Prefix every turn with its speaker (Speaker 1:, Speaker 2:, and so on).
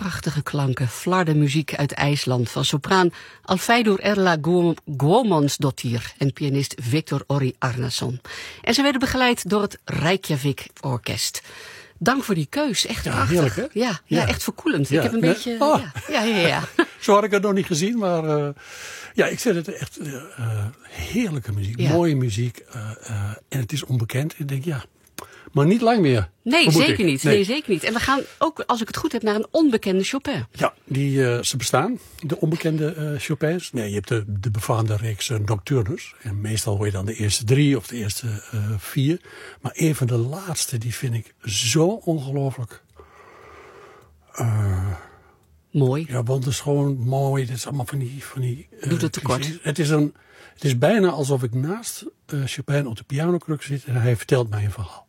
Speaker 1: prachtige klanken, flardenmuziek uit IJsland van sopraan Alfeidur Erla Guðmundsdóttir en pianist Viktor Orri Arnason. En ze werden begeleid door het Reykjavik Orkest. Dank voor die keus, echt prachtig.
Speaker 2: Heerlijk, hè?
Speaker 1: Ja, echt verkoelend.
Speaker 2: Ja.
Speaker 1: Ik heb een beetje...
Speaker 2: Oh.
Speaker 1: Ja.
Speaker 2: Zo had ik het nog niet gezien, maar ik vind het echt heerlijke muziek, mooie muziek. En het is onbekend. Ik denk, maar niet lang meer.
Speaker 1: Nee, zeker niet. Nee, zeker niet. En we gaan ook, als ik het goed heb, naar een onbekende Chopin.
Speaker 2: Ja, ze bestaan, de onbekende Chopins. Nee, je hebt de befaamde reeks Nocturnes. En meestal hoor je dan de eerste 3 of de eerste 4. Maar een van de laatste, die vind ik zo ongelooflijk...
Speaker 1: mooi.
Speaker 2: Ja, want het is gewoon mooi. Het is allemaal van die
Speaker 1: doet het tekort.
Speaker 2: Het is bijna alsof ik naast Chopin op de pianokruk zit en hij vertelt mij een verhaal.